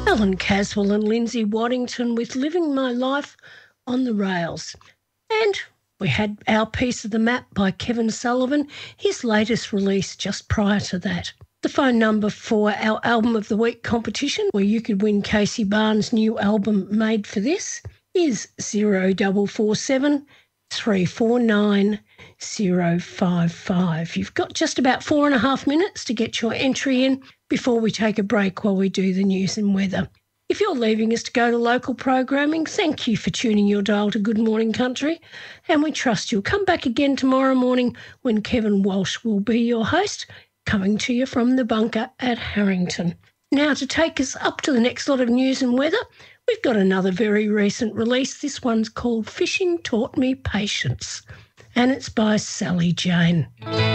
Alan Caswell and Lindsay Waddington with Living My Life on the Rails. And we had Our Piece of the Map by Kevin Sullivan, his latest release just prior to that. The phone number for our Album of the Week competition, where you could win Casey Barnes' new album Made for This, is 0447 349 055. You've got just about 4.5 minutes to get your entry in before we take a break while we do the news and weather. If you're leaving us to go to local programming, thank you for tuning your dial to Good Morning Country, and we trust you'll come back again tomorrow morning when Kevin Walsh will be your host, coming to you from the bunker at Harrington. Now, to take us up to the next lot of news and weather, we've got another very recent release. This one's called Fishing Taught Me Patience, and it's by Sally Jane.